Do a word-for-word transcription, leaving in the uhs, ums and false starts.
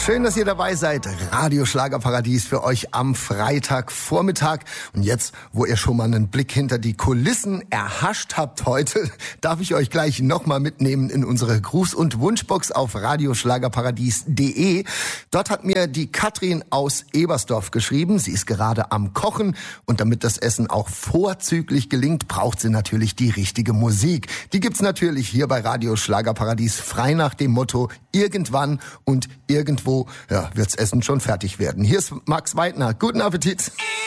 Schön, dass ihr dabei seid. Radio Schlagerparadies für euch am Freitagvormittag. Und jetzt, wo ihr schon mal einen Blick hinter die Kulissen erhascht habt heute, darf ich euch gleich nochmal mitnehmen in unsere Gruß- und Wunschbox auf radioschlagerparadies punkt de. Dort hat mir die Katrin aus Ebersdorf geschrieben. Sie ist gerade am Kochen und damit das Essen auch vorzüglich gelingt, braucht sie natürlich die richtige Musik. Die gibt's natürlich hier bei Radio Schlagerparadies frei nach dem Motto: Irgendwann und irgendwo ja, wird's Essen schon fertig werden. Hier ist Max Weidner. Guten Appetit.